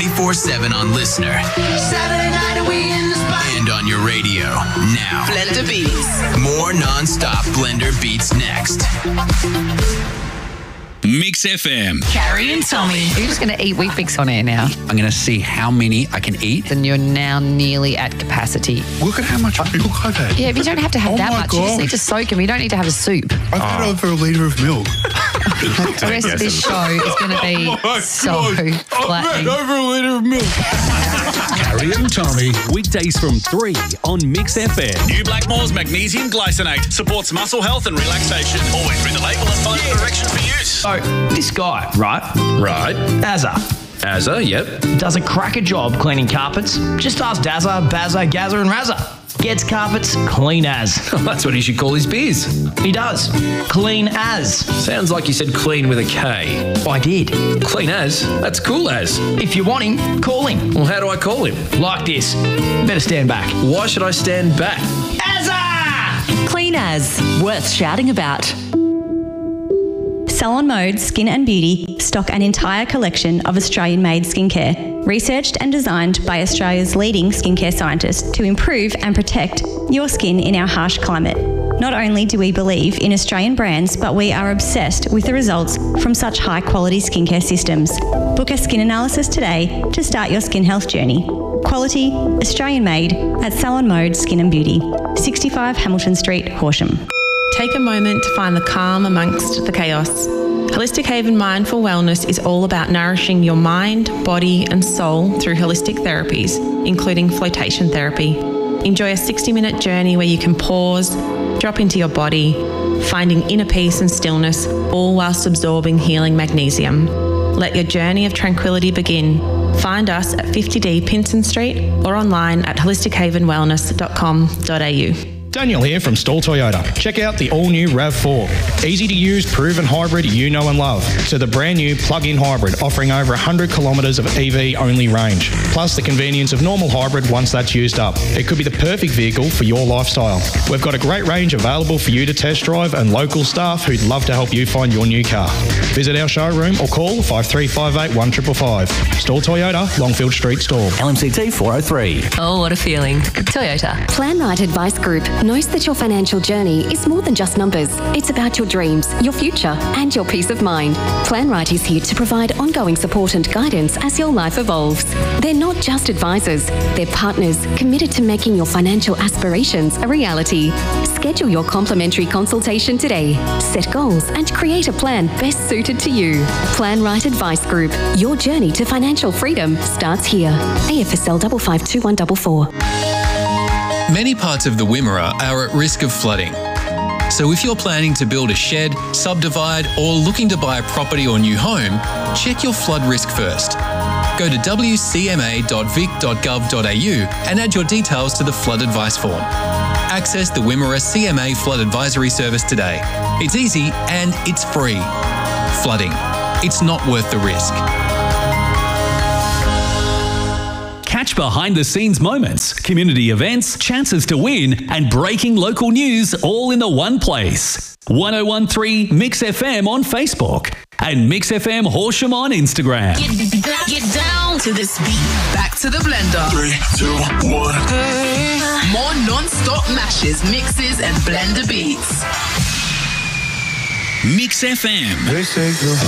24/7 on Listener. Saturday night and we in the spot. And on your radio. Now. Blender Beats. More non-stop Blender Beats next. Mix FM. Carrie and Tommy. You're just going to eat Weet-Bix on air now. I'm going to see how many I can eat. And you're now nearly at capacity. Look at how much milk I've had. Yeah, but you don't have to have that my much. You just need to soak them. You don't need to have a soup. I've had over a litre of milk. The rest of this show is going to be so flattening. Over a litre of milk. Carrie and Tommy, weekdays from 3 on Mix FM. New Blackmore's Magnesium Glycinate supports muscle health and relaxation. Always read the label and find the directions for use. So, this guy, right? Right. Azza, yep. does a cracker job cleaning carpets. Just ask Dazza, Bazza, Gazza and Razza. Gets carpets clean as. That's what he should call his biz. He does. Clean as. Sounds like you said clean with a K. I did. Clean as? That's cool as. If you want him, call him. Well, how do I call him? Like this. Better stand back. Why should I stand back? Azza! Clean as. Worth shouting about. Salon Mode Skin and Beauty stock an entire collection of Australian-made skincare, researched and designed by Australia's leading skincare scientists to improve and protect your skin in our harsh climate. Not only do we believe in Australian brands, but we are obsessed with the results from such high-quality skincare systems. Book a skin analysis today to start your skin health journey. Quality, Australian-made at Salon Mode Skin and Beauty, 65 Hamilton Street, Horsham. Take a moment to find the calm amongst the chaos. Holistic Haven Mindful Wellness is all about nourishing your mind, body and soul through holistic therapies, including flotation therapy. Enjoy a 60-minute journey where you can pause, drop into your body, finding inner peace and stillness, all whilst absorbing healing magnesium. Let your journey of tranquility begin. Find us at 50D Pinson Street or online at holistichavenwellness.com.au. Daniel here from Stall Toyota. Check out the all-new RAV4. Easy to use, proven hybrid you know and love. So the brand new plug-in hybrid offering over 100 kilometres of EV-only range. Plus the convenience of normal hybrid once that's used up. It could be the perfect vehicle for your lifestyle. We've got a great range available for you to test drive and local staff who'd love to help you find your new car. Visit our showroom or call 5358 1555. Stall Toyota, Longfield Street Store. LMCT 403. Oh, what a feeling. Toyota. Plan Right Advice Group knows that your financial journey is more than just numbers. It's about your dreams, your future, and your peace of mind. Plan Right is here to provide ongoing support and guidance as your life evolves. They're not just advisors, they're partners committed to making your financial aspirations a reality. Schedule your complimentary consultation today. Set goals and create a plan best suited to you. Plan Right Advice Group. Your journey to financial freedom starts here. AFSL 552144. Many parts of the Wimmera are at risk of flooding. So if you're planning to build a shed, subdivide, or looking to buy a property or new home, check your flood risk first. Go to wcma.vic.gov.au and add your details to the flood advice form. Access the Wimmera CMA Flood Advisory Service today. It's easy and it's free. Flooding. It's not worth the risk. Catch behind-the-scenes moments, community events, chances to win, and breaking local news all in the one place. 1013 Mix FM on Facebook and Mix FM Horsham on Instagram. Get down to this beat. Back to the blender. 3, 2, 1. More non-stop mashes, mixes and blender beats. Mix FM. They say